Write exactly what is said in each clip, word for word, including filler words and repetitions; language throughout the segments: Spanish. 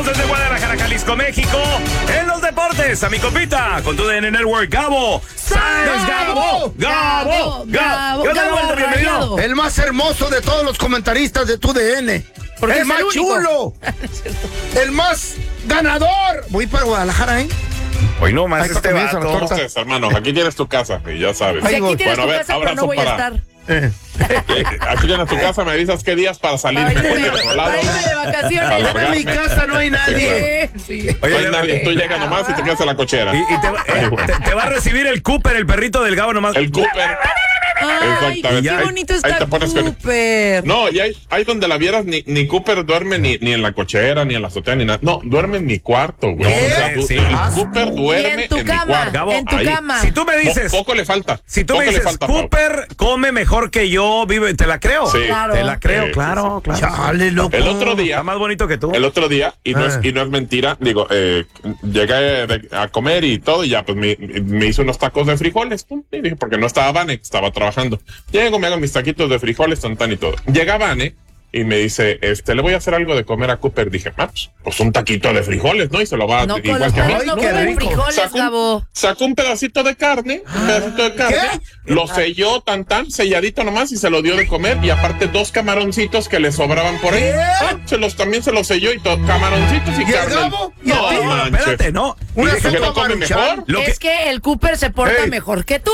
Saludamos desde Guadalajara, Jalisco, México. En los deportes, a mi compita, con tu D N Network, Gabo Sáenz. Gabo, Gabo, Gabo, Gabo, bienvenido. El más hermoso de todos los comentaristas de tu D N. Porque el más el chulo. El más ganador. Voy para Guadalajara, ¿eh? Hoy no más este vato. Entonces, hermano, aquí tienes tu casa, y ya sabes. Sí, aquí tienes bueno, a tu ver, casa, pero abrazo no voy para... a estar. Eh, aquí tienes tu casa, me avisas qué días para salir. Para irme, Voy a otro lado. para irme de vacaciones. En mi casa no hay nadie. Sí. No hay nadie, tú llegas nomás y te quedas en la cochera. Y, y te, eh, te, te va a recibir el Cooper, el perrito del Gabo nomás. El Cooper. Ay, Exactamente. qué bonito Ahí- ahí está te pones con- Cooper. No, y hay, hay donde la vieras, ni, ni Cooper duerme ni, ni en la cochera, ni en la azotea, ni nada. No, duerme en mi cuarto, güey. ¿Qué? O sea, du- Sí. el Cooper Y duerme en tu mi cama, cuarto. Gabo, en tu ahí. cama. Si tú me dices, Po- poco le falta. si tú poco me le dices, falta, Pau. Cooper come mejor que yo, vive, te la creo. Sí. Claro. Te la creo, Sí, claro, sí, claro. Chale, loco. El otro día, Está más bonito que tú. el otro día, y no, Ah. es, y no es mentira, digo, eh, llegué de- a comer y todo, y ya pues me, me hice unos tacos de frijoles, pum, y dije, porque no estaba Vane, estaba trabajando. Llego, me hago mis taquitos de frijoles, tan, tan y todo. Llega Vane y me dice, este, le voy a hacer algo de comer a Cooper. Dije, pues, pues un taquito de frijoles, ¿no? Y se lo va a No, con igual los que a mí. niños no Ay, qué comen rico. frijoles, Sacó Gabo. un, sacó un pedacito de carne, un pedacito de carne, lo selló tan tan, selladito nomás y se lo dio de comer y aparte dos camaroncitos que le sobraban por ahí. Ah, se los, también se los selló y todo, camaroncitos y, ¿Y el carne. Gabo? ¿Y a No, ti? manches. Espérate, no. Una ¿Y que sopa no come Maruchan. mejor? Lo Es que el Cooper se porta Ey. mejor que tú.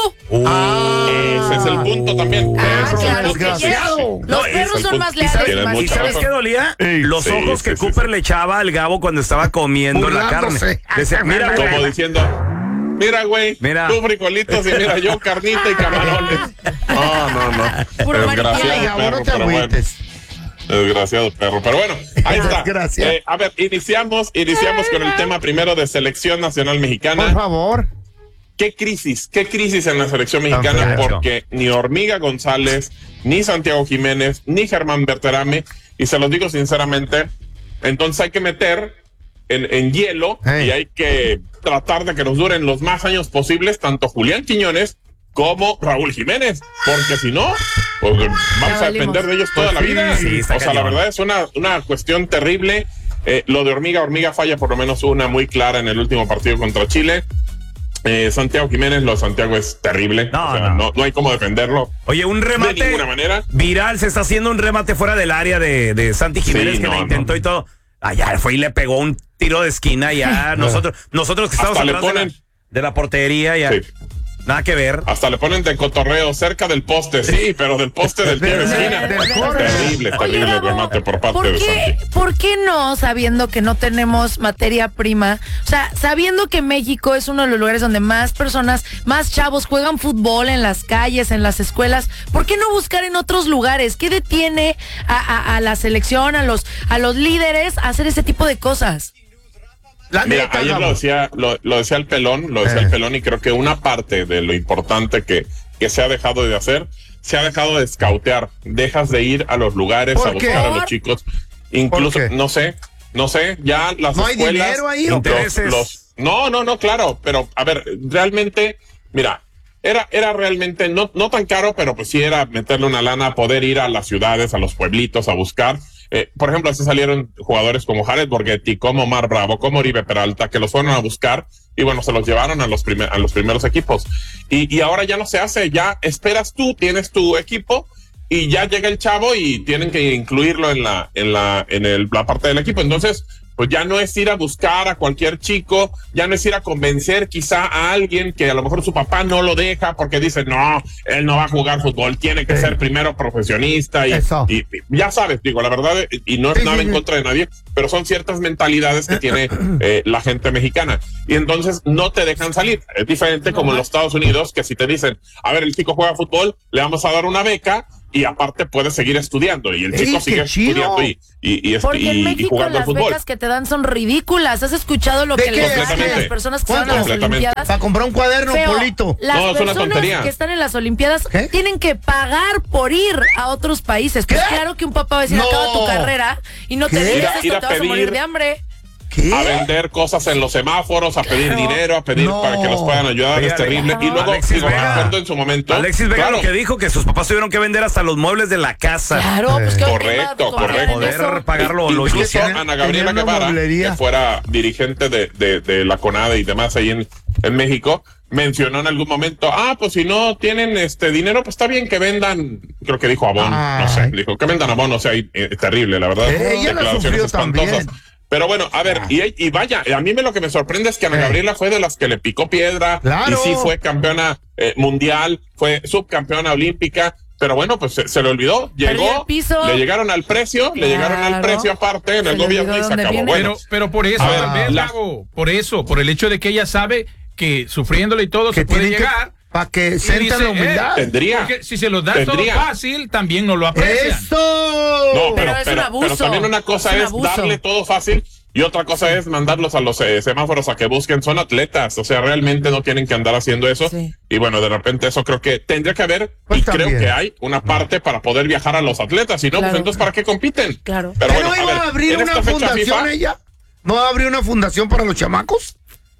Ese es el punto también. Ah, Ese es el claro punto. que desgraciado. sí. No, Los y- perros el son punto. más Y leales tienes y más ¿Y mucha sabes razón. qué dolía? Ey, Los sí, ojos sí, que sí, Cooper sí. le echaba al Gabo cuando estaba comiendo la carne. Burlándose. Decía, mira, Como güey. diciendo, mira, güey, Mira. tú frijolitos y mira yo carnita y camarones. No, no, no. Puro Desgraciado Ay, Gabo, perro, no te pero bueno. agüites. Desgraciado perro. Pero bueno, ahí está. Desgraciado. Eh, a ver, iniciamos, iniciamos con el tema primero de Selección Nacional Por Mexicana. favor. ¿Qué crisis? ¿Qué crisis en la selección Tan mexicana? feo. Porque ni Hormiga González, ni Santiago Jiménez, ni Germán Berterame, y se los digo sinceramente, entonces hay que meter en, en hielo Hey. y hay que tratar de que nos duren los más años posibles, tanto Julián Quiñones como Raúl Jiménez, porque si no, pues vamos a valimos. depender de ellos toda la vida. sí, está o sea, la cañón. verdad es una, una cuestión terrible. Eh, lo de Hormiga, Hormiga falla por lo menos una muy clara en el último partido contra Chile. Eh, Santiago Jiménez, lo de Santiago es terrible. No, o sea, no. no, no hay cómo defenderlo. Oye, un De remate ninguna manera. viral, se está haciendo un remate fuera del área de, de Santi Jiménez, Sí, que no, le intentó no. y todo. Allá fue y le pegó un tiro de esquina ya. Nosotros, nosotros que estamos Hasta le atrás de la- ponen- de la portería ya. Sí. Nada que ver. Hasta le ponen de cotorreo cerca del poste, sí, pero del poste del tiro de esquina. del corner. Terrible, Oye, terrible Gabo, remate por parte ¿por de qué, Santi. ¿por qué no, sabiendo que no tenemos materia prima? O sea, sabiendo que México es uno de los lugares donde más personas, más chavos juegan fútbol en las calles, en las escuelas, ¿por qué no buscar en otros lugares? ¿Qué detiene a, a- a la selección, a los, a los líderes a hacer ese tipo de cosas? La Mira, neta, ayer Gabo. lo decía, lo, lo decía el pelón, lo decía Eh. el pelón, y creo que una parte de lo importante que, que se ha dejado de hacer, se ha dejado de escautear. Dejas de ir a los lugares ¿Por a qué? buscar a ¿Por? los chicos. Incluso, ¿Por qué? no sé, no sé, ya las ¿No hay escuelas. dinero ahí o los- intereses? los- no, no, no, claro, pero a ver, realmente, mira, era, era realmente no, no tan caro, pero pues sí era meterle una lana a poder ir a las ciudades, a los pueblitos, a buscar. Eh, por ejemplo, así salieron jugadores como Jared Borghetti, como Omar Bravo, como Oribe Peralta, que los fueron a buscar y bueno, se los llevaron a los, primer, a los primeros equipos. Y, y ahora ya no se hace, ya esperas tú, tienes tu equipo y ya llega el chavo y tienen que incluirlo en la, en la, en el, la parte del equipo. Entonces, pues ya no es ir a buscar a cualquier chico, ya no es ir a convencer quizá a alguien que a lo mejor su papá no lo deja porque dice, no, él no va a jugar fútbol, tiene que Sí. ser primero profesionista y, Eso. y, y ya sabes, digo, la verdad, y no es Sí, nada sí, en sí. contra de nadie, pero son ciertas mentalidades que tiene eh, la gente mexicana y entonces no te dejan salir. Es diferente como en los Estados Unidos, que si te dicen, a ver, el chico juega fútbol, le vamos a dar una beca y aparte puede seguir estudiando y el ¡Ey, chico qué sigue chido! estudiando y, y, y, este, Porque y- en y México jugando al las fútbol. becas que te dan son ridículas. ¿Has escuchado lo ¿De que qué? les dan a las Completamente. personas que van a las Completamente. Olimpiadas? Para comprar un cuaderno, Feo, Polito. las No, es una personas tontería. que están en las Olimpiadas ¿Qué? tienen que pagar por ir a otros países. Pues ¿Qué? claro que un papá va a decir, No. acaba tu carrera y no te ¿Qué? digas Ir a- esto, ir a te vas a morir pedir- de hambre. ¿Qué? a vender cosas en los semáforos, a pedir Claro. dinero, a pedir No. para que los puedan ayudar, Oye, es terrible. Ale- Y luego, Alexis digo, Vega. me acuerdo en su momento. Alexis Vega claro, lo que dijo, que sus papás tuvieron que vender hasta los muebles de la casa. Claro, pues que Correcto, confiar correcto. en eso. Poder pagarlo lo Incluso hicieron. Ana Gabriela tenían una Guevara, mueblería. que fuera dirigente de, de, de la CONADE y demás ahí en, en México, mencionó en algún momento, ah, pues si no tienen este dinero, pues está bien que vendan, creo que dijo Avon, Ay. no sé, dijo que vendan Avon, o sea, y, eh, terrible, la verdad. Eh, ella la Declaraciones sufrió espantosas. también. Pero bueno, a ver, y, y vaya, a mí me lo que me sorprende es que Ana Eh. Gabriela fue de las que le picó piedra, Claro. y sí fue campeona eh, mundial, fue subcampeona olímpica, pero bueno, pues se, se le olvidó, Perdió llegó, el piso. le llegaron al precio, le llegaron al Claro. precio aparte en Se el le gobierno olvidó y se dónde acabó. viene. Bueno, Pero, pero por eso, A ver, también, la- Gabo, por eso, por el hecho de que ella sabe que sufriéndole y todo Que se puede tienen que- llegar. para que y sientan dice, la humildad. eh, Tendría. Porque si se los das Tendría. todo fácil, también no lo aprecian. ¡Eso! no, pero, Pero es un pero, abuso. pero también una cosa Es un es, abuso. darle todo fácil y otra cosa es mandarlos a los eh, semáforos a que busquen. Son atletas, o sea, realmente no tienen que andar haciendo eso. Sí. Y bueno, de repente eso creo que tendría que haber, Pues y también. creo que hay una parte para poder viajar a los atletas. Si no, Claro. pues entonces ¿para qué compiten? Claro. Pero ¿Que bueno, no a iba ver, a abrir en una esta fecha fundación FIFA, ella? ¿No va a abrir una fundación para los chamacos?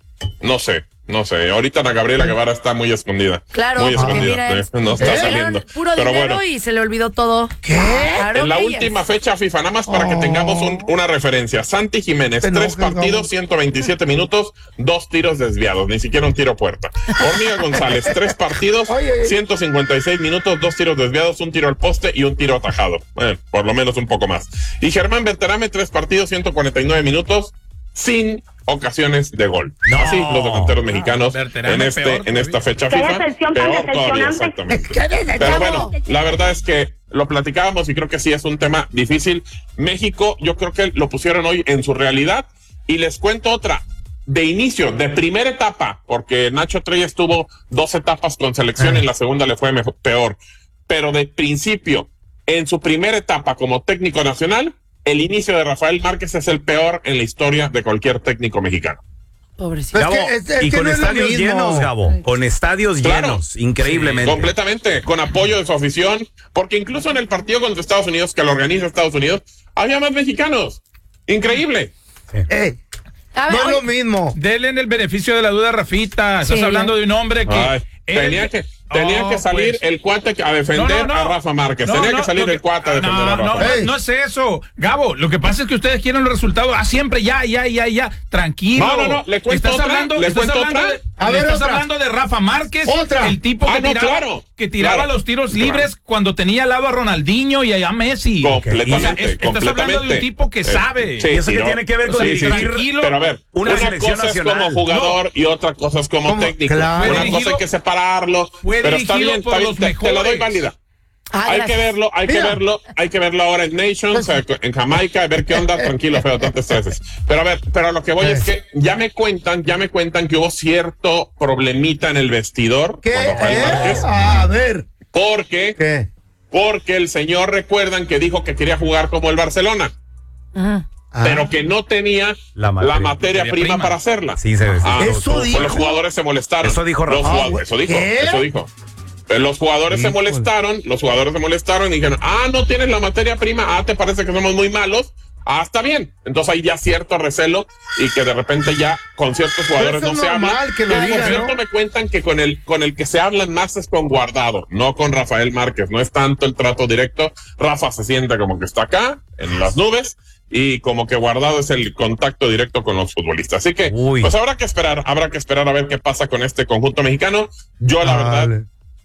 no sé, no sé. Ahorita Ana Gabriela Guevara está muy escondida. Claro, muy porque escondida. mira, eh, es- no está le saliendo. dieron puro Pero dinero bueno. y se le olvidó todo. ¿Qué? Claro En la que última yes. fecha FIFA, nada más para que Oh. tengamos un- una referencia. Santi Jiménez, Te tres enojas, partidos, Gabo. ciento veintisiete minutos, dos tiros desviados, ni siquiera un tiro a puerta. Hormiga González, tres partidos, Ay, ay, ay. ciento cincuenta y seis minutos, dos tiros desviados, un tiro al poste y un tiro atajado. Bueno, por lo menos un poco más. Y Germán Berterame, tres partidos, ciento cuarenta y nueve minutos, sin ocasiones de gol. No. Así los delanteros mexicanos Berterame en, este, peor en esta fecha Qué FIFA. decepción tan Peor todavía, decepcionante. exactamente. ¿Qué dices, Pero Gabo? bueno, la verdad es que lo platicábamos y creo que sí es un tema difícil. México, yo creo que lo pusieron hoy en su realidad. Y les cuento otra. De inicio, de primera etapa, porque Nacho Treyes tuvo dos etapas con selección y en la segunda le fue mejor, peor. Pero de principio, en su primera etapa como técnico nacional, el inicio de Rafael Márquez es el peor en la historia de cualquier técnico mexicano. Pobrecito. Es Gabo, que- es- es y que con no es lo estadios mismo. llenos, Gabo. Con estadios Claro. llenos, increíblemente. Completamente, con apoyo de su afición, porque incluso en el partido contra Estados Unidos, que lo organiza Estados Unidos, había más mexicanos. Increíble. Ey, A ver, no es oye, lo mismo. Denle en el beneficio de la duda, Rafita. Estás Sí, hablando ya. de un hombre que. Ay, él- tenía que, tenía Oh, que salir pues. el cuate a defender No, no, no. a Rafa Márquez. No, tenía no, que salir lo el cuate a defender no, a Rafa no, Márquez. Ey. no es eso, Gabo. Lo que pasa es que ustedes quieren los resultados. Ah, siempre ya, ya, ya, ya. Tranquilo. No, no, no, le cuento estás otra, hablando, le estás cuento hablando otra. de, A le ver, estás otra. hablando de Rafa Márquez, Otra. el tipo que Ah, no, tiraba, claro, que tiraba claro. los tiros Claro. libres cuando tenía al lado a Ronaldinho y a Messi. Completamente, O sea, es- estás completamente. hablando de un tipo que Eh, sabe. sí, ¿Y eso sí, qué no. tiene que ver con Sí, sí, sí. tranquilo? Pero a ver, Una una, selección cosa nacional. es como jugador y otra cosa es como ¿Cómo? técnico. Claro. Una Fue cosa dirigido- hay que separarlo. fue Pero está dirigido bien, por está bien, los te, te la doy mejores. válida. ah, Hay que gracias. verlo, hay que Mira. verlo, hay que verlo ahora en Nations, eh, en Jamaica, a ver qué onda, tranquilo, feo, no te estreses. Pero a ver, pero lo que voy es que ya me cuentan, ya me cuentan que hubo cierto problemita en el vestidor ¿Qué? con Rafael Eh, Márquez, A ver. porque, ¿Qué? porque el señor recuerdan que dijo que quería jugar como el Barcelona, Ujú. Ah. pero que no tenía La la materia- materia, materia prima, prima. para hacerla. Sí, se ve. Ah, Eso pues dijo. los jugadores se molestaron. Eso dijo Los Rafa. jugadores- Eso dijo, ¿Qué? eso dijo. Eh, Los jugadores se Híjole. molestaron, los jugadores se molestaron y dijeron, ah, no tienes la materia prima, ah, te parece que somos muy malos, ah, está bien. Entonces hay ya cierto recelo y que de repente ya con ciertos jugadores Eso no es se habla. normal que lo Por digan, cierto, ¿no? me cuentan que con el, con el que se hablan más es con Guardado, no con Rafael Márquez, no es tanto el trato directo. Rafa se siente como que está acá, en las nubes, y como que Guardado es el contacto directo con los futbolistas. Así que, Uy. pues habrá que esperar, habrá que esperar a ver qué pasa con este conjunto mexicano. Yo, la verdad, Dale.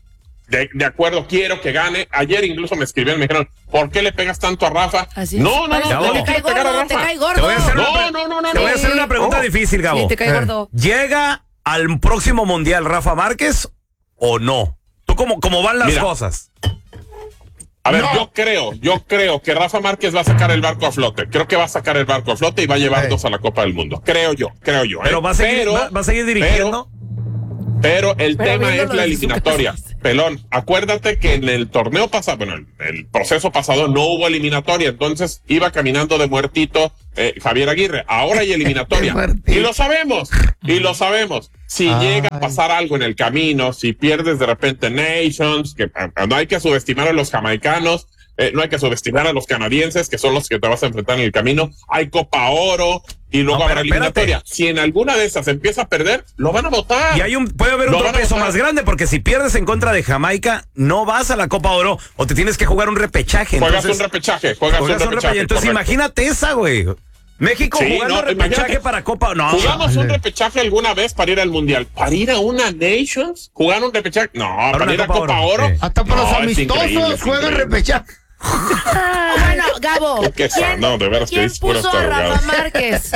de, de acuerdo, quiero que gane. Ayer incluso me escribieron, me dijeron, ¿por qué le pegas tanto a Rafa? Así es. No, no, Parece no, que no, te le cae quiero pegar a gordo, te Rafa. cae gordo. Te voy a hacer una, No, pre- no, no, no, te voy a no. hacer una pregunta Oh. difícil, Gabo. Sí, te cae Eh. gordo. ¿Llega al próximo mundial Rafa Márquez o no? ¿Tú cómo, cómo van las Mira. cosas? A ver, No. yo creo, yo creo que Rafa Márquez va a sacar el barco a flote. Creo que va a sacar el barco a flote y va a llevarnos Ey. a la Copa del Mundo. Creo yo, creo yo. ¿eh? Pero va a seguir, Pero- va, va a seguir dirigiendo. Pero el Pero tema viéndolo es la desde su eliminatoria. casa. Pelón, acuérdate que en el torneo pasado, bueno, el, el proceso pasado no hubo eliminatoria, entonces iba caminando de muertito eh, Javier Aguirre. Ahora hay eliminatoria. De muertito. Y lo sabemos, y lo sabemos. Si Ay. llega a pasar algo en el camino, si pierdes de repente Nations, que ah, no hay que subestimar a los jamaicanos, eh, no hay que subestimar a los canadienses, que son los que te vas a enfrentar en el camino. Hay Copa Oro y luego No, habrá pero espérate. eliminatoria. Si en alguna de esas empieza a perder, lo van a votar. Y hay un, puede haber un Lo van a tropezo votar. más grande, porque si pierdes en contra de Jamaica, no vas a la Copa Oro o te tienes que jugar un repechaje. Juegas Entonces, un repechaje, juegas, juegas un repechaje. Entonces correcto. imagínate esa, güey. México Sí, jugando no, repechaje imagínate. para Copa. No, ¿Jugamos un Vale. repechaje alguna vez para ir al Mundial? ¿Para ir a una Nations? ¿Jugar un repechaje? No, para, una ir a Copa Copa Oro, Oro. sí. Hasta para No, los es increíble, amistosos es juegan increíble. repechaje. Ah, bueno, Gabo. Qué ¿quién, no, de veras que ¿quién es pura puso a tarugada. Rafa Márquez?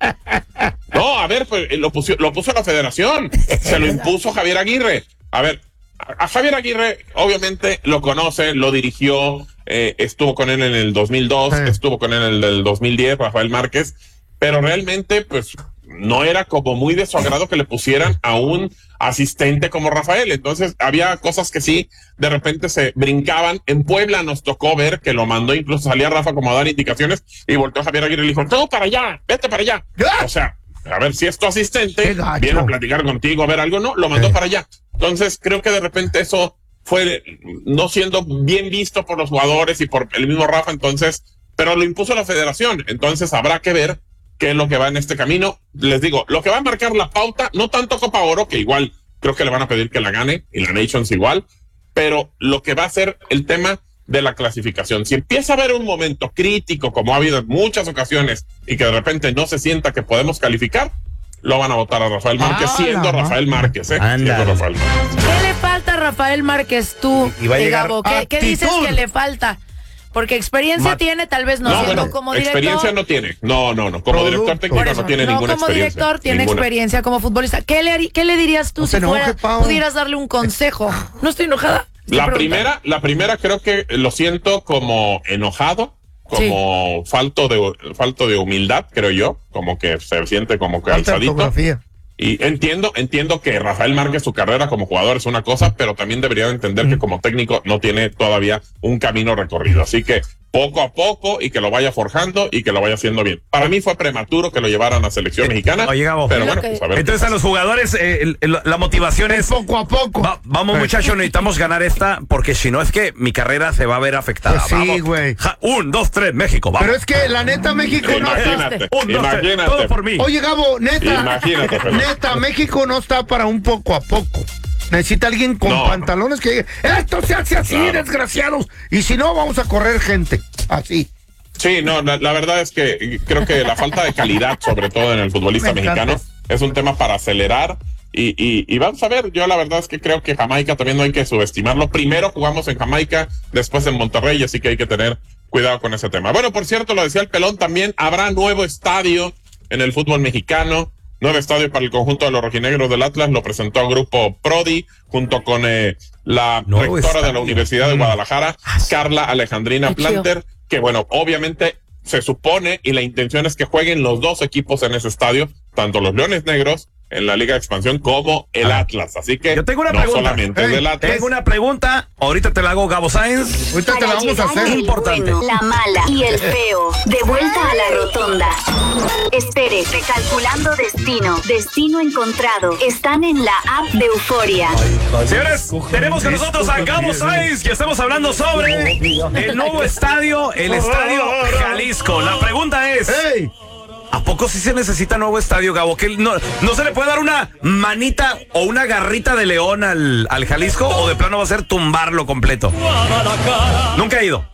No, a ver, pues, lo, puso, lo puso la federación. Se lo impuso Javier Aguirre. A ver, a, a Javier Aguirre, obviamente, lo conoce, lo dirigió, eh, estuvo con él en el dos mil dos, Sí. estuvo con él en el del dos mil diez, Rafael Márquez, pero realmente, pues, no era como muy de su agrado que le pusieran a un asistente como Rafael. Entonces, había cosas que sí, de repente se brincaban. En Puebla nos tocó ver que lo mandó, incluso salía Rafa como a dar indicaciones y volteó a Javier Aguirre y le dijo, no, para allá, vete para allá. ¡Ah! O sea, a ver, si es tu asistente, Qué gacho. viene a platicar contigo, a ver algo, no, lo mandó Sí. para allá. Entonces, creo que de repente eso fue no siendo bien visto por los jugadores y por el mismo Rafa, entonces, pero lo impuso la federación. Entonces, habrá que ver qué es lo que va en este camino. Les digo, lo que va a marcar la pauta, no tanto Copa Oro, que igual creo que le van a pedir que la gane, y la Nations igual, pero lo que va a ser el tema de la clasificación. Si empieza a haber un momento crítico, como ha habido en muchas ocasiones, y que de repente no se sienta que podemos calificar, lo van a votar a Rafael Márquez, Ah, siendo la Rafael Márquez, ¿eh? Ándale. Siendo Rafael Márquez. ¿Qué le falta a Rafael Márquez tú, Y va a eh, llegar Gabo? ¿Qué, qué dices actitud. que le falta? Porque experiencia Ma- tiene, tal vez no, No, siendo bueno, como director. experiencia no tiene. No, no, no. Como Producto. director técnico Por eso, no tiene no, ninguna como experiencia. director tiene Ninguna. experiencia como futbolista. ¿Qué le, harí- qué le dirías tú No si te enojes, fuera, Pau. pudieras darle un consejo? No estoy enojada. estoy La preguntando. primera, la primera creo que lo siento como enojado, como falto de falto de humildad, creo yo, como que se siente como que Falta alzadito. ortografía. Y entiendo, entiendo que Rafael Márquez, su carrera como jugador es una cosa, pero también debería entender que como técnico no tiene todavía un camino recorrido. Así que poco a poco y que lo vaya forjando y que lo vaya haciendo bien. Para mí fue prematuro que lo llevaran a selección mexicana. Oye, Gabo. Pero Es lo bueno, que- pues a ver. Entonces a los jugadores eh, el- el- la motivación es Poco a poco. va- vamos muchachos, necesitamos ganar esta porque si no es que mi carrera se va a ver afectada. Pues sí, Vamos. güey. Ja- Un, dos, tres, México, vamos. Pero es que la neta México no está. Imagínate, Un, dos, tres, imagínate. todo por mí. Oye, Gabo, neta. Imagínate, Fernando. Neta, México no está para un poco a poco. Necesita alguien con No, pantalones que diga, esto se hace así, Claro. desgraciados. Y si no, vamos a correr gente. Así. Sí, no, la, la verdad es que creo que la falta de calidad, sobre todo en el futbolista Me encanta. mexicano, es un tema para acelerar. Y, y, y vamos a ver, yo la verdad es que creo que Jamaica también no hay que subestimarlo. Primero jugamos en Jamaica, después en Monterrey, así que hay que tener cuidado con ese tema. Bueno, por cierto, lo decía el Pelón, también habrá nuevo estadio en el fútbol mexicano. Nuevo estadio para el conjunto de los rojinegros del Atlas, lo presentó el grupo Prodi, junto con eh, la Nuevo rectora de la estadio. Universidad de Mm. Guadalajara, Carla Alejandrina Qué chido. Planter, que bueno, obviamente se supone y la intención es que jueguen los dos equipos en ese estadio, tanto los Leones Negros en la Liga de Expansión como el Ah. Atlas. Así que Yo tengo una no pregunta. solamente es Hey, del Atlas. Tengo una pregunta, ahorita te la hago, Gabo Sáenz. Ahorita te la vamos a llegar hacer. el Importante. bueno, la mala y el feo. De vuelta a la rotonda. Espere, recalculando destino. Destino encontrado. Están en la app de Euforia. Señores, tenemos con nosotros a Gabo Sáenz y estamos hablando sobre el nuevo estadio, el Estadio Jalisco. La pregunta es, ¡Ey! ¿a poco sí se necesita nuevo estadio, Gabo? ¿Que no, no se le puede dar una manita o una garrita de león al, al Jalisco o de plano va a ser tumbarlo completo? Nunca he ido.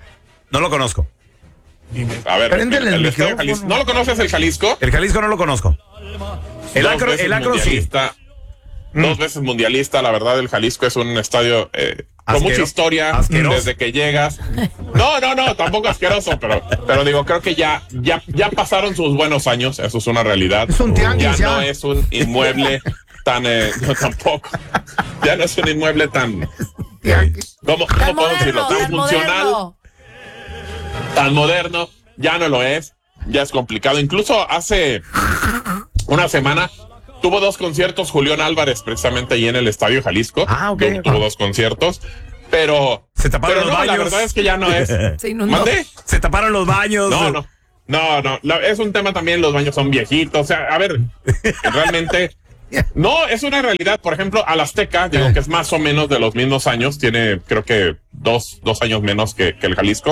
No lo conozco. A ver, Préndele el Estadio micrófono. Jalisco. ¿No lo conoces el Jalisco? El Jalisco no lo conozco. El Dos Acro, veces el Acro sí. mundialista, Dos veces mundialista, la verdad, el Jalisco es un estadio eh, con Asquero- mucha historia asqueroso. desde que llegas. No, no, no, tampoco asqueroso, pero, pero digo, creo que ya, ya, ya pasaron sus buenos años, eso es una realidad. Es un tianguis, ya, ya. no es un inmueble tan, eh, no, tampoco, ya no es un inmueble tan, ¿cómo, Tan cómo puedo decirlo? moderno, Tan tan funcional, moderno. tan moderno, ya no lo es, ya es complicado. Incluso hace una semana tuvo dos conciertos Julián Álvarez precisamente ahí en el Estadio Jalisco. Ah, ok. Tu- Tuvo dos conciertos, pero, Se taparon pero los no, la baños. verdad es que ya no es. Se inundó. ¿Mandé? Se taparon los baños. No, no. No, no, la- es un tema también, los baños son viejitos, o sea, a ver, realmente, no, es una realidad, por ejemplo, al Azteca, digo que es más o menos de los mismos años, tiene creo que dos, dos años menos que, que el Jalisco,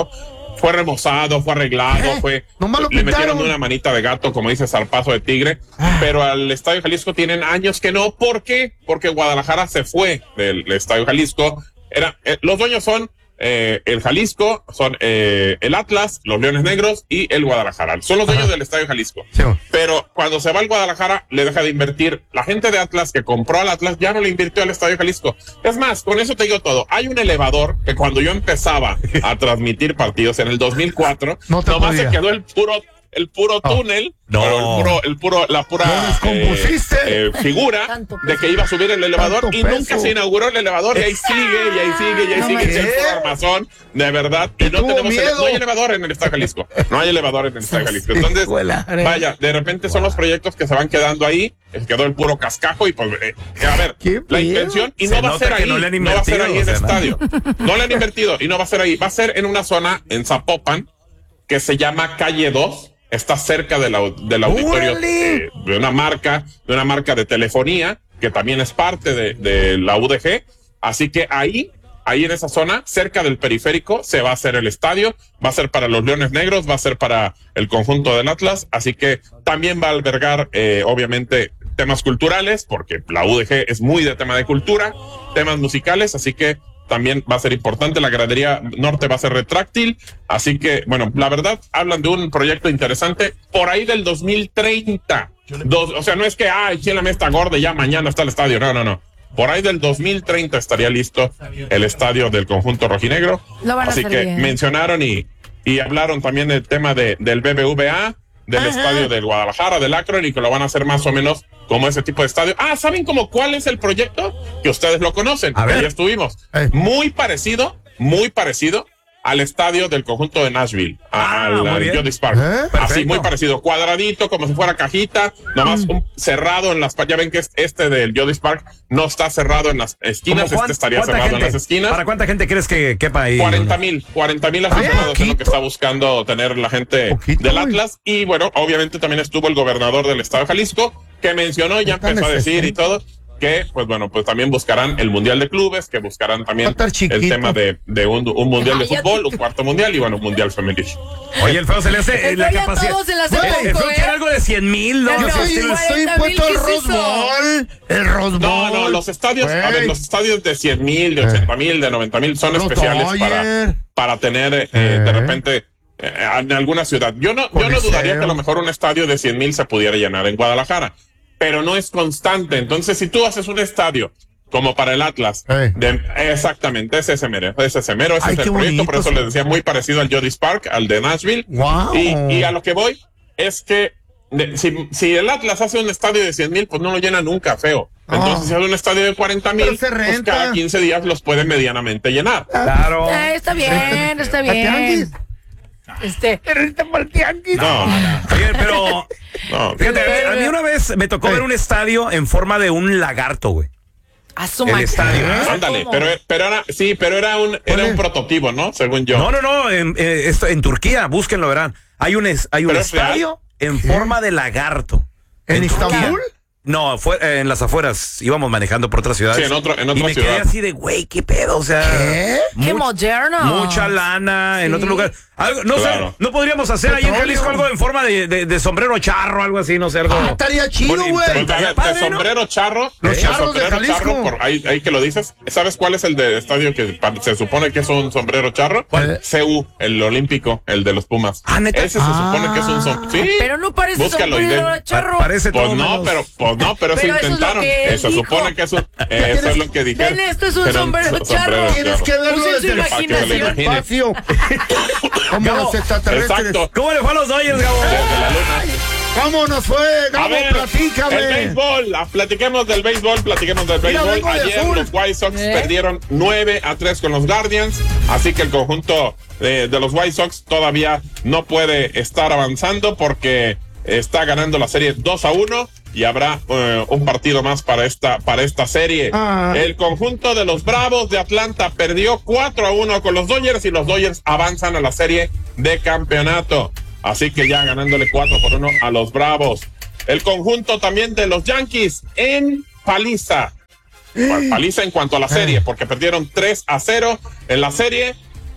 fue remozado, fue arreglado, ¿Eh? fue Nomás lo le pintaron. metieron una manita de gato, como dices, al paso de tigre, pero al Estadio Jalisco tienen años que no. ¿Por qué? Porque Guadalajara se fue del Estadio Jalisco. Era, eh, los dueños son eh, el Jalisco, son eh, el Atlas, los Leones Negros y el Guadalajara. Son los dueños Ajá. del Estadio Jalisco. Sí. Pero cuando se va al Guadalajara, le deja de invertir. La gente de Atlas que compró al Atlas ya no le invirtió al Estadio Jalisco. Es más, con eso te digo todo. Hay un elevador que cuando yo empezaba a transmitir partidos en el dos mil cuatro, no te nomás podía. se quedó el puro... el puro Oh. túnel, No. el puro, el puro, la pura Lo descompusiste. eh, eh, figura Tanto de que iba a subir el elevador Tanto y peso. nunca se inauguró el elevador y ahí sigue, y ahí sigue, y ahí No sigue, me y el creo. puro armazón, de verdad, y no Tuvo tenemos, ele- miedo. no hay elevador en el Estado Jalisco, no hay elevador en el Estado Jalisco, entonces, Escuela. vaya, de repente son los proyectos que se van quedando ahí, eh, quedó el puro cascajo y pues, eh, a ver, ¿Qué la pedo? intención, y Se no va a nota ser que ahí, no le han no va a ser ahí en invertido, o sea, estadio, no le han invertido, y no va a ser ahí, va a ser en una zona, en Zapopan, que se llama Calle dos, está cerca del, au- del auditorio eh, de una marca, de una marca de telefonía, que también es parte de, de la U D G. Así que ahí, ahí en esa zona, cerca del periférico, se va a hacer el estadio, va a ser para los Leones Negros, va a ser para el conjunto del Atlas, así que también va a albergar, eh, obviamente, temas culturales, porque la U D G es muy de tema de cultura, temas musicales, así que también va a ser importante. La gradería norte va a ser retráctil, así que, bueno, la verdad, hablan de un proyecto interesante por ahí del dos mil treinta. Dos, o sea, no es que, ay, Chile me está gorda y ya mañana está el estadio. No, no, no. Por ahí del dos mil treinta estaría listo el estadio del conjunto rojinegro. Lo van a Así hacer que bien. mencionaron y, y hablaron también del tema de, del B B V A, del Ajá. estadio del Guadalajara, del Akron, y que lo van a hacer más o menos como ese tipo de estadio. Ah, ¿saben como cuál es el proyecto? Que ustedes lo conocen, A ver. que ya estuvimos. Eh. Muy parecido, muy parecido al estadio del conjunto de Nashville, a- Ah, al, muy al bien. Geodis Park. ¿Eh? Así, Perfecto. muy parecido, cuadradito, como si fuera cajita, nomás un cerrado en las, pa- ya ven que es- este del Geodis Park no está cerrado en las esquinas, ¿Cómo cuán- este estaría cuánta cerrado en gente? las esquinas. ¿Para cuánta gente crees que quepa ahí? cuarenta mil, cuarenta mil aficionados es lo que poquito. está buscando tener la gente Poquito, del güey. Atlas. Y bueno, obviamente también estuvo el gobernador del estado de Jalisco, que mencionó, ya Está empezó a decir y necesario. todo, que pues bueno, pues también buscarán el Mundial de Clubes, que buscarán también Va a estar chiquito. el tema de, de un, un Mundial de Cállate. fútbol, un cuarto Mundial y bueno, un Mundial femenil. Oye, el feo se le hace eh, El la feo ya capacidad. todo se le hace Güey, el poco, feo ¿eh? quiere algo de cien mil, ¿no? Ya Yo no, O sea, soy, tiene- igual. estoy cuarenta mil, impuesto al ¿qué es eso? Rosbol. El Rosbol. No, no, los estadios, a Güey. ver, los estadios de cien mil, de ochenta mil, de noventa mil son Los especiales para, Dodgers. para tener eh, Eh. de repente eh, en alguna ciudad. Yo no, yo no Coliseo. dudaría que a lo mejor un estadio de cien mil se pudiera llenar en Guadalajara, pero no es constante. Entonces, si tú haces un estadio como para el Atlas, Eh. de, exactamente, es ese mero, es ese mero, ese Ay, es el qué proyecto, por bonito, eso sí. les decía muy parecido al Geodis Park, al de Nashville. Wow. Y, y a lo que voy es que de- si, si el Atlas hace un estadio de cien mil, pues no lo llena nunca, feo. Entonces, Ah. si hace un estadio de cuarenta mil, Pero se pues renta. cada quince días los puede medianamente llenar. Claro. Eh, está bien, está ¿A tianguis? bien. Este, ¿Te renta para el tianguis? No, Oye, pero no. fíjate, a mí una vez me tocó Eh. ver un estadio en forma de un lagarto, güey. a su El madre. estadio. Ándale, ¿Cómo? pero, pero era, sí, pero era un, era Oye. un prototipo, ¿no? Según yo. No, no, no, en, eh, esto, en Turquía, búsquenlo, verán. Hay un, es- hay un ¿Pero es real? estadio en forma de lagarto. ¿En Turquía. Istambul? No, fue eh, en las afueras, íbamos manejando por otras ciudades. Sí, en otro- en y otra me ciudad. quedé así de, güey, qué pedo, o sea. ¿Qué? Qué much- moderno. Mucha lana en Sí. otro lugar. Algo, no Claro. sé, no podríamos hacer ahí en Petróleo. Jalisco algo en forma de, de- de sombrero charro, algo así, no sé, algo. Ah, estaría chido, bonito. güey. Pues, a Estaría ver, padre, de ¿no? sombrero charro. Los de charros de sombrero Jalisco. charro, por ahí, ahí que lo dices. ¿Sabes cuál es el de estadio que pa- se supone que es un sombrero charro? ¿Cuál? C U, el olímpico, el de los Pumas. Ah, ¿neta? Ese se supone que es un sombrero. Sí. Pero no parece Búscalo y sombrero de- de charro. Pa- parece Pues todo no, menos- pero, pues no, pero, Pero se eso es lo intentaron. que él Se dijo. supone que es un, eh, eso es lo que dijeron. Ven, esto es un Era sombrero charro. Tienes que verlo Usen su desde el Para que se lo imaginación. imagine. espacio. Como Gabo, los extraterrestres. Exacto. ¿Cómo le fue a los Dodgers, Gabo? Desde la luna. ¿Cómo nos fue, A Gabo? ver, Platícame. el béisbol, ah, platiquemos del béisbol, platiquemos del Mira, béisbol. vengo de Ayer azul. los White Sox ¿Eh? perdieron nueve a tres con los Guardians, así que el conjunto eh, de los White Sox todavía no puede estar avanzando porque está ganando la serie dos a uno y habrá eh, un partido más para esta, para esta serie. Ah. El conjunto de los Bravos de Atlanta perdió cuatro a uno con los Dodgers y los Dodgers avanzan a la serie de campeonato. Así que ya ganándole cuatro por uno a los Bravos. El conjunto también de los Yankees en paliza. Pa- Paliza en cuanto a la serie, porque perdieron tres a cero en la serie.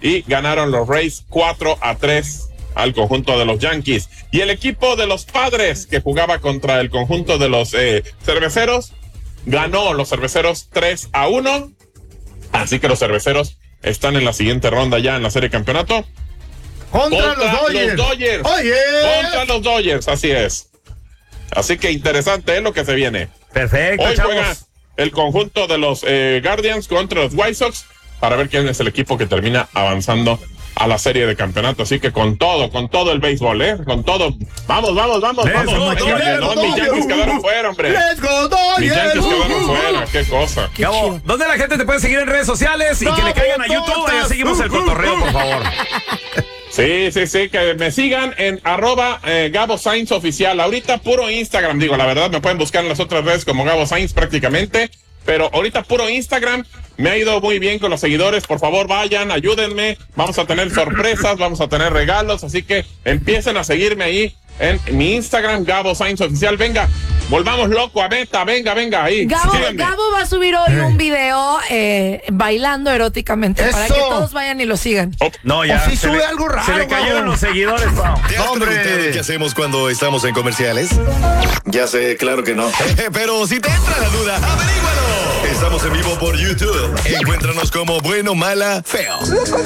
y ganaron los Rays cuatro a tres al conjunto de los Yankees. Y el equipo de los Padres, que jugaba contra el conjunto de los eh, Cerveceros, ganó los Cerveceros tres a uno. Así que los Cerveceros están en la siguiente ronda ya en la serie de campeonato. Contra, contra los Dodgers. Los Dodgers. Oye. Contra los Dodgers, así es. Así que interesante es lo que se viene. Perfecto, Hoy chavos. juega el conjunto de los eh, Guardians contra los White Sox para ver quién es el equipo que termina avanzando a la serie de campeonato. Así que con todo, con todo el béisbol, ¿eh? Con todo. Vamos, vamos, vamos, Let's vamos. go, Oye, Dodgers, no, mis Yankees quedaron fuera, hombre. Let's go, Mis Dodgers. Yankees quedaron fuera, qué cosa. Qué Gabo, chido. ¿dónde la gente te puede seguir en redes sociales y que le caigan a YouTube? Allá seguimos el cotorreo, por favor. Sí, sí, sí, que me sigan en arroba eh, Gabo Sainz oficial. Ahorita puro Instagram, digo, la verdad me pueden buscar en las otras redes como Gabo Sainz prácticamente, pero ahorita puro Instagram. Me ha ido muy bien con los seguidores, por favor vayan, ayúdenme, vamos a tener sorpresas, vamos a tener regalos, así que empiecen a seguirme ahí en mi Instagram, Gabo Sainz oficial. Venga, volvamos loco a Meta, venga, venga, ahí. Gabo, síganme. Gabo va a subir hoy un video eh, bailando eróticamente para Eso. que todos vayan y lo sigan. No, ya. O si se sube le- algo raro, Se le cayeron Gabo. los seguidores, Pau. ¿Te has ¡Hombre! preguntado qué hacemos cuando estamos en comerciales? Ya sé, claro que no. Pero si te entra la duda, averígualo. Estamos en vivo por YouTube. Encuéntranos como Bueno, Mala, Feo.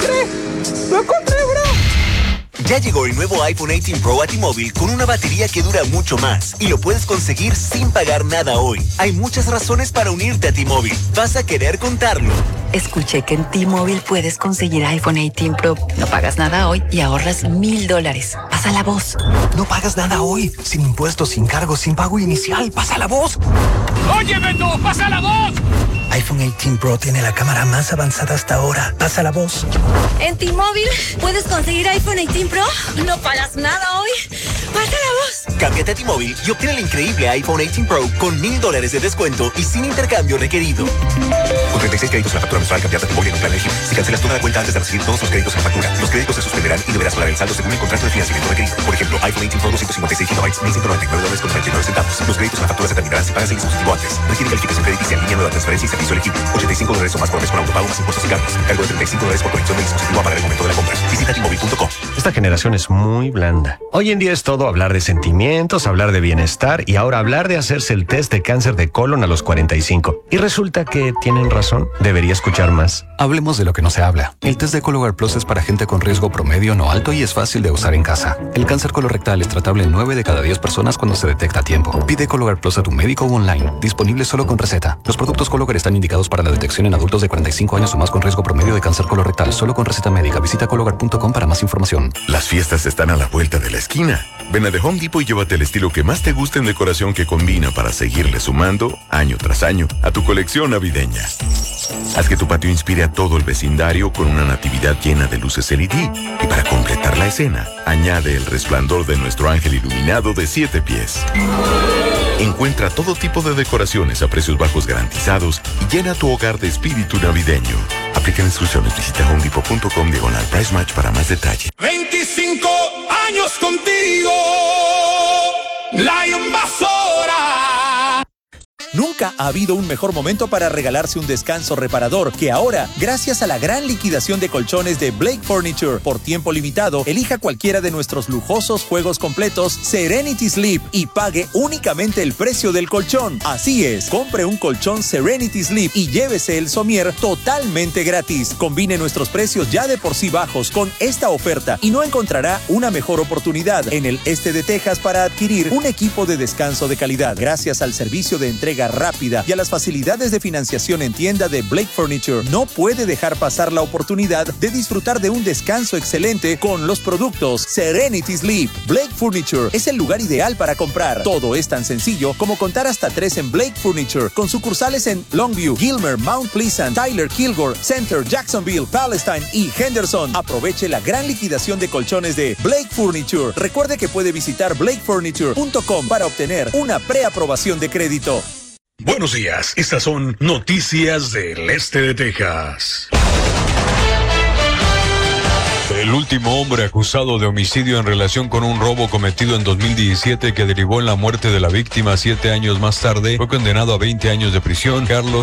Ya llegó el nuevo iPhone dieciocho Pro a T-Mobile con una batería que dura mucho más y lo puedes conseguir sin pagar nada hoy. Hay muchas razones para unirte a T-Mobile. Vas a querer contarlo. Escuché que en T-Mobile puedes conseguir iPhone dieciocho Pro. No pagas nada hoy y ahorras mil dólares. Pasa la voz. No pagas nada hoy. Sin impuestos, sin cargos, sin pago inicial. Pasa la voz. ¡Oye, Beto! ¡Pasa la voz! iPhone dieciocho Pro tiene la cámara más avanzada hasta ahora. Pasa la voz. En T-Mobile puedes conseguir iPhone dieciocho Pro. No pagas nada hoy. Pasa la voz. Cámbiate a T-Mobile y obtén el increíble iPhone dieciocho Pro con mil dólares de descuento y sin intercambio requerido. Con treinta y seis créditos en la factura mensual, cambiate a T-Mobile en un plan elegible. Si cancelas toda la cuenta antes de recibir todos los créditos en la factura, los créditos se suspenderán y deberás pagar el saldo según el contrato de financiamiento requerido. Por ejemplo, iPhone dieciocho Pro doscientos cincuenta y seis gigabytes, mil ciento noventa y nueve dólares con treinta y nueve centavos. Los créditos en la factura se terminarán si pagas el dispositivo antes. Requiere calificación crediticia en línea, nueva transferencia y servicio elegible. ochenta y cinco dólares o más por mes con autopago más impuestos y cargos. Cargo de treinta y cinco dólares por conexión del dispositivo a pagar el momento de la compra. Visita T Mobile punto com. Esta generación es muy blanda. Hoy en día es todo hablar de sentimientos, hablar de bienestar y ahora hablar de hacerse el test de cáncer de colon a los cuarenta y cinco. Y resulta que tienen razón. Debería escuchar más. Hablemos de lo que no se habla. El test de Cologuard Plus es para gente con riesgo promedio no alto y es fácil de usar en casa. El cáncer colorectal es tratable en nueve de cada diez personas cuando se detecta a tiempo. Pide Cologuard Plus a tu médico o online. Disponible solo con receta. Los productos Cologuard están indicados para la detección en adultos de cuarenta y cinco años o más con riesgo promedio de cáncer colorectal. Solo con receta médica. Visita Cologuard punto com para más información. Las fiestas están a la vuelta de la esquina. Ven a The Home Depot y llévate el estilo que más te guste en decoración que combina para seguirle sumando, año tras año, a tu colección navideña. Haz que tu patio inspire a todo el vecindario con una natividad llena de luces L E D. Y para completar la escena, añade el resplandor de nuestro ángel iluminado de siete pies. Encuentra todo tipo de decoraciones a precios bajos garantizados y llena tu hogar de espíritu navideño. Aplica instrucciones. Visita home depot punto com diagonal price match para más detalles. veinticinco años contigo, la invasora. Nunca ha habido un mejor momento para regalarse un descanso reparador que ahora, gracias a la gran liquidación de colchones de Blake Furniture. Por tiempo limitado, elija cualquiera de nuestros lujosos juegos completos Serenity Sleep y pague únicamente el precio del colchón. Así es, compre un colchón Serenity Sleep y llévese el somier totalmente gratis. Combine nuestros precios ya de por sí bajos con esta oferta y no encontrará una mejor oportunidad en el este de Texas para adquirir un equipo de descanso de calidad. Gracias al servicio de entrega rápida y a las facilidades de financiación en tienda de Blake Furniture, no puede dejar pasar la oportunidad de disfrutar de un descanso excelente con los productos Serenity Sleep. Blake Furniture es el lugar ideal para comprar. Todo es tan sencillo como contar hasta tres en Blake Furniture, con sucursales en Longview, Gilmer, Mount Pleasant, Tyler, Kilgore, Center, Jacksonville, Palestine y Henderson. Aproveche la gran liquidación de colchones de Blake Furniture. Recuerde que puede visitar blake furniture punto com para obtener una preaprobación de crédito. Buenos días, estas son noticias del este de Texas. El último hombre acusado de homicidio en relación con un robo cometido en dos mil diecisiete que derivó en la muerte de la víctima siete años más tarde fue condenado a veinte años de prisión. Carlos